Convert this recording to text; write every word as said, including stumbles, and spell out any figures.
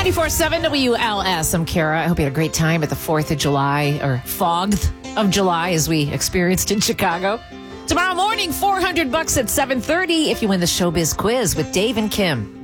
ninety-four point seven W L S. I'm Kara. I hope you had a great time at the fourth of July, or fogged of July, as we experienced in Chicago. Tomorrow morning, four hundred bucks at seven thirty if you win the Showbiz Quiz with Dave and Kim.